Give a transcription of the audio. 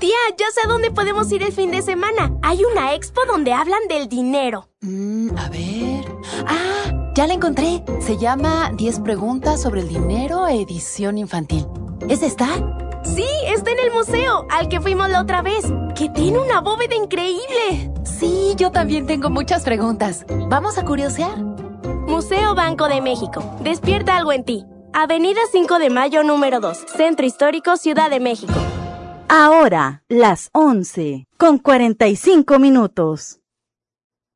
Tía, ya sé a dónde podemos ir el fin de semana. Hay una expo donde hablan del dinero. A ver... ¡Ah! Ya la encontré. Se llama 10 preguntas sobre el dinero, edición infantil. ¿Es esta? Sí, está en el museo, al que fuimos la otra vez, que tiene una bóveda increíble. Sí, yo también tengo muchas preguntas. ¿Vamos a curiosear? Museo Banco de México. Despierta algo en ti. Avenida 5 de Mayo, número 2. Centro Histórico, Ciudad de México. Ahora, las 11:45.